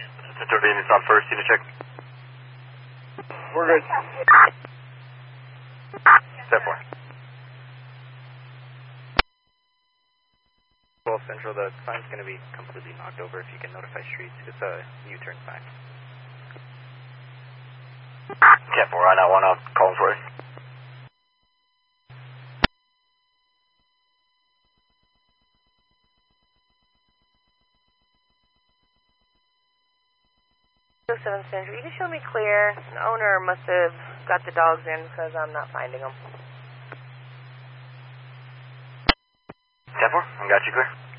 1030 units on first, unit check. We're good. 10-4. Well, Central, the sign's going to be completely knocked over if you can notify streets. It's a U-turn sign. 10-4, I now want to call for it. Central, you can show me clear. The owner must have got the dogs in because I'm not finding them. 10-4, I got you clear.